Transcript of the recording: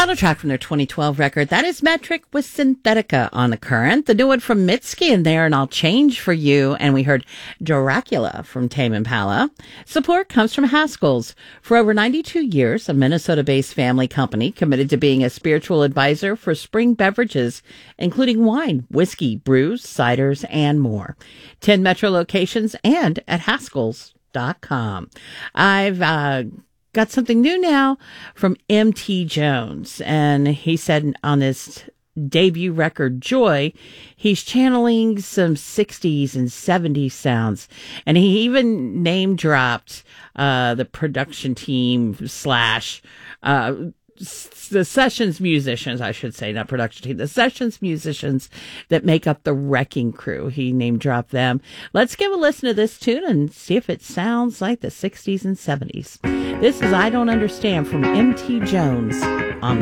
Title track from their 2012 record, that is Metric with Synthetica on the Current. The new one from Mitski in there, and I'll Change for You. And we heard Dracula from Tame Impala. Support comes from Haskell's. For over 92 years, a Minnesota-based family company committed to being a spiritual advisor for spring beverages, including wine, whiskey, brews, ciders, and more. 10 Metro locations and at Haskells.com. I've got something new now from M.T. Jones, and he said on his debut record, Joy, he's channeling some 60s and 70s sounds, and he even name-dropped the production team / the sessions musicians, I should say, not production team, the sessions musicians that make up the Wrecking Crew. He name-dropped them. Let's give a listen to this tune and see if it sounds like the 60s and 70s. This is I Don't Understand from M.T. Jones on the